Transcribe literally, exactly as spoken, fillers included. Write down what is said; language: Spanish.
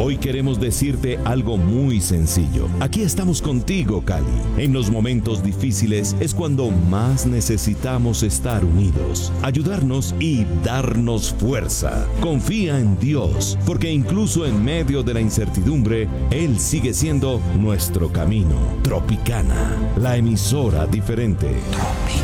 Hoy queremos decirte algo muy sencillo. Aquí estamos contigo, Cali. En los momentos difíciles es cuando más necesitamos estar unidos, ayudarnos y darnos fuerza. Confía en Dios, porque incluso en medio de la incertidumbre, Él sigue siendo nuestro camino. Tropicana, la emisora diferente. Tropicana.